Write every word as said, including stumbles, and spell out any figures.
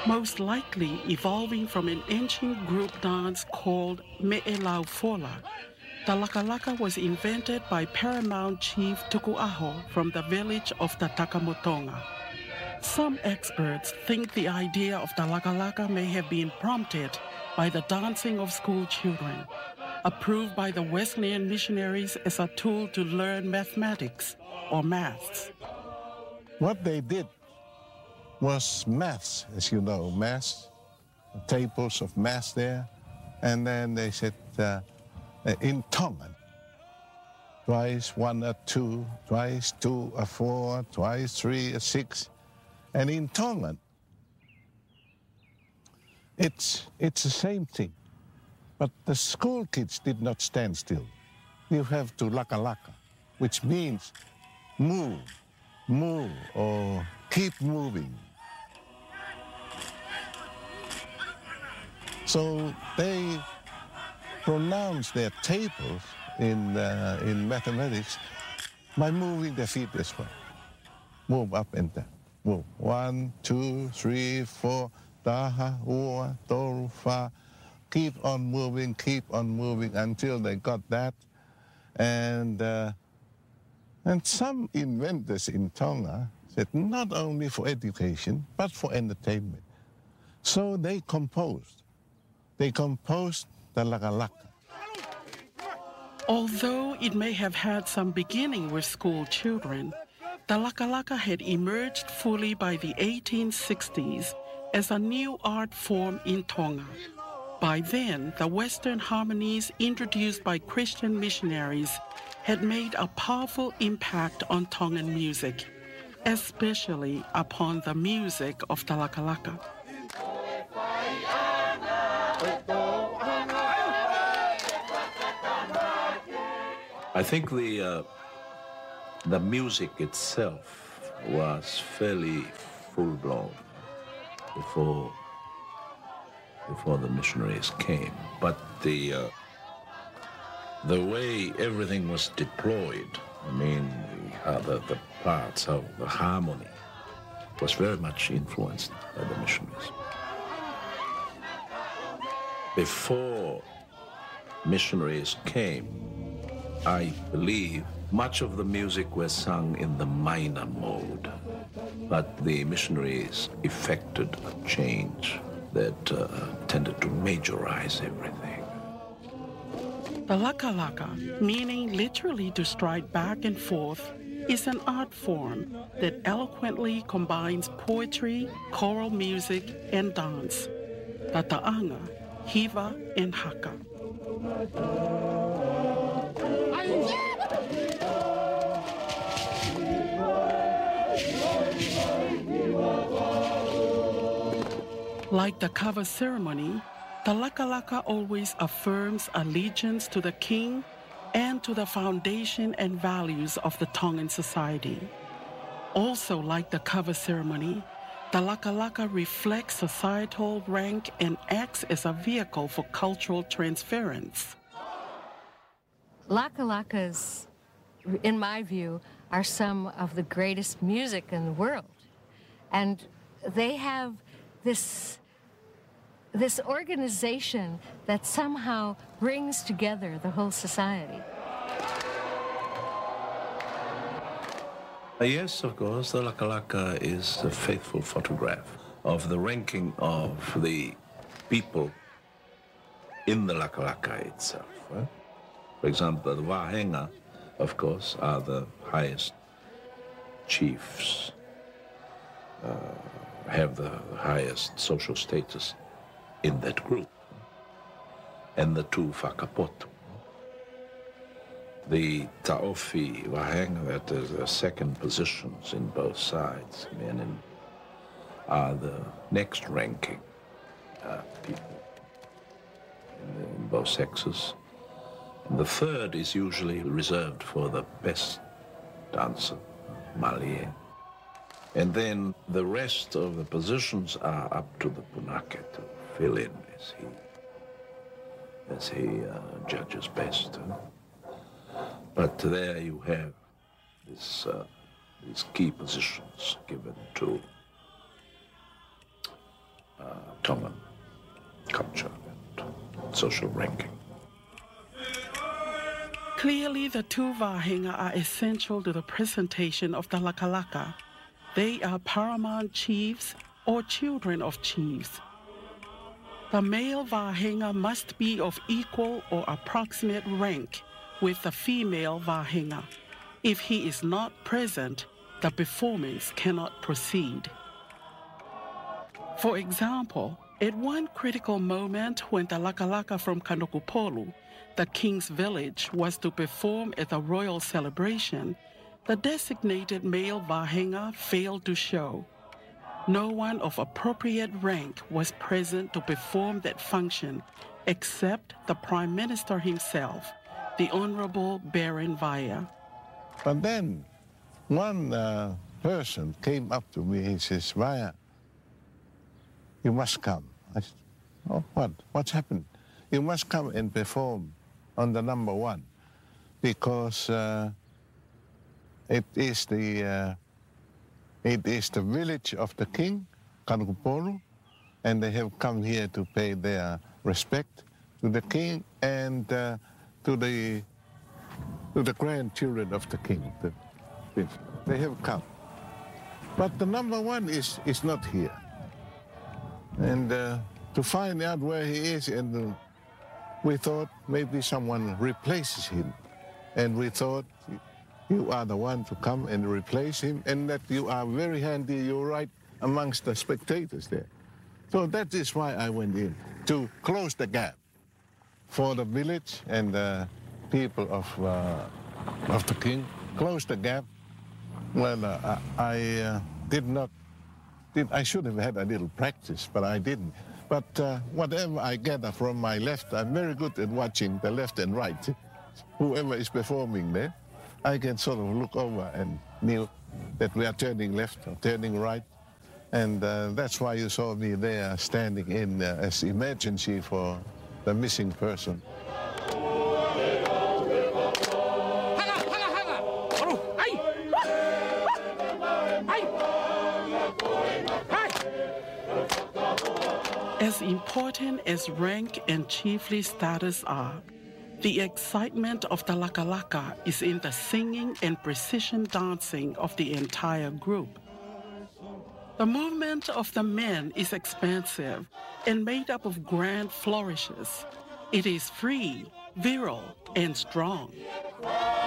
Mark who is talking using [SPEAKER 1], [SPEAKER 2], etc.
[SPEAKER 1] most likely evolving from an ancient group dance called Me'elaufola. The lakalaka was invented by paramount chief Tukuaho from the village of the Takamotonga. Some experts think the idea of the lakalaka may have been prompted by the dancing of school children, approved by the Wesleyan missionaries as a tool to learn mathematics or maths.
[SPEAKER 2] What they did was maths, as you know, maths, tables of maths there, and then they said uh, in Tongan, twice one a two, twice two a four, twice three a six, and in Tongan, it's, it's the same thing. But the school kids did not stand still. You have to lakalaka, which means move, move, or keep moving. So they pronounce their tables in, uh, in mathematics by moving their feet as well. Move up and down. Move. One, two, three, four. Taha, ua, toru, fa. Keep on moving, keep on moving until they got that. And, uh, and some inventors in Tonga said not only for education, but for entertainment. So they composed. They composed the lakalaka.
[SPEAKER 1] Although it may have had some beginning with school children, the lakalaka had emerged fully by the eighteen sixties as a new art form in Tonga. By then, the Western harmonies introduced by Christian missionaries had made a powerful impact on Tongan music, especially upon the music of the lakalaka.
[SPEAKER 3] I think the uh, the music itself was fairly full-blown before before the missionaries came, but the uh, the way everything was deployed, I mean, the, uh, the, the parts, how the harmony was very much influenced by the missionaries. Before missionaries came, I believe much of the music was sung in the minor mode, but the missionaries effected a change that uh, tended to majorize everything.
[SPEAKER 1] The lakalaka, meaning literally to stride back and forth, is an art form that eloquently combines poetry, choral music, and dance. The ta'anga, hiva, and haka. Like the kava ceremony, the lakalaka always affirms allegiance to the king and to the foundation and values of the Tongan society. Also, like the kava ceremony, the lakalaka reflects societal rank and acts as a vehicle for cultural transference.
[SPEAKER 4] Lakalakas, in my view, are some of the greatest music in the world. And they have this, this organization that somehow brings together the whole society.
[SPEAKER 3] Yes, of course, the lakalaka is a faithful photograph of the ranking of the people in the lakalaka itself. Right? For example, the wahenga, of course, are the highest chiefs, uh, have the highest social status in that group, and the two whakapoto. The Taofi Wahenga, that is the second positions in both sides, men and are the next ranking uh, people in, the, in both sexes. And the third is usually reserved for the best dancer, Malie. And then the rest of the positions are up to the punake to fill in as he, as he uh, judges best. Huh? But there you have this, uh, these key positions given to uh, Tongan culture and social ranking.
[SPEAKER 1] Clearly, the two Vahenga are essential to the presentation of the Lakalaka. They are paramount chiefs or children of chiefs. The male Vahenga must be of equal or approximate rank with the female Vahenga. If he is not present, the performance cannot proceed. For example, at one critical moment when the Lakalaka from Kanokupolu, the king's village, was to perform at the royal celebration, the designated male Vahenga failed to show. No one of appropriate rank was present to perform that function except the Prime Minister himself, the Honorable Baron Vaya.
[SPEAKER 2] But then one uh, person came up to me, he says, Vaya, you must come. I said, oh, what? What's happened? You must come and perform on the number one because uh, it is the uh, it is the village of the king, Kanokupolu, and they have come here to pay their respect to the king and uh, to the to the grandchildren of the king. The, they have come, but the number one is is not here. And uh, to find out where he is, and uh, we thought maybe someone replaces him. And we thought you are the one to come and replace him, and that you are very handy, you're right amongst the spectators there. So that is why I went in, to close the gap for the village and the people of, uh, of the king. Close the gap. Well, uh, I uh, did not I should have had a little practice, but I didn't. But uh, whatever I gather from my left, I'm very good at watching the left and right. Whoever is performing there, I can sort of look over and knew that we are turning left or turning right. And uh, that's why you saw me there standing in uh, as emergency for the missing person.
[SPEAKER 1] As important as rank and chiefly status are, the excitement of the Lakalaka is in the singing and precision dancing of the entire group. The movement of the men is expansive and made up of grand flourishes. It is free, virile, and strong.